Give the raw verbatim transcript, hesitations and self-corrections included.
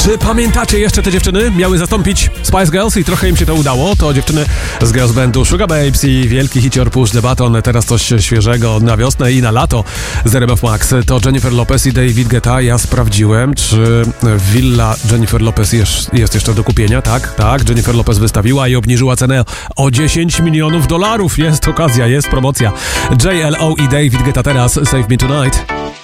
Czy pamiętacie jeszcze te dziewczyny? Miały zastąpić Spice Girls i trochę im się to udało. To dziewczyny z girls bandu Sugar Babes i wielki hicior Push the Button. Teraz coś świeżego na wiosnę i na lato z R M F Max. To Jennifer Lopez i David Guetta. Ja sprawdziłem, czy willa Jennifer Lopez jest, jest jeszcze do kupienia. Tak, tak. Jennifer Lopez wystawiła i obniżyła cenę o dziesięć milionów dolarów. Jest okazja, jest promocja. J L O i David Guetta teraz. Save Me Tonight.